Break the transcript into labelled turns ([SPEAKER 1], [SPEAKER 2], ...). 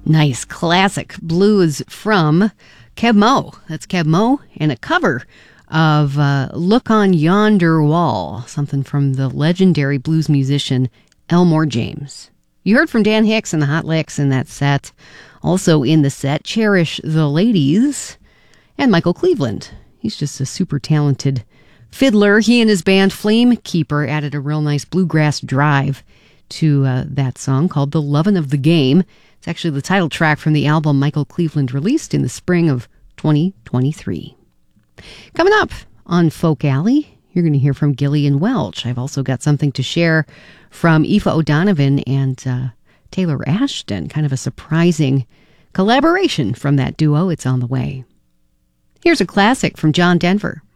[SPEAKER 1] Nice classic blues from Keb' Mo'. That's Keb' Mo' and a cover of Look on Yonder Wall, something from the legendary blues musician Elmore James. You heard from Dan Hicks and the Hot Licks in that set. Also in the set, Cherish the Ladies and Michael Cleveland. He's just a super talented fiddler. He and his band Flame Keeper added a real nice bluegrass drive to that song called The Lovin' of the Game. It's actually the title track from the album Michael Cleveland released in the spring of 2023. Coming up on Folk Alley, you're going to hear from Gillian Welch. I've also got something to share from Aoife O'Donovan and Taylor Ashton. Kind of a surprising collaboration from that duo. It's on the way. Here's a classic from John Denver.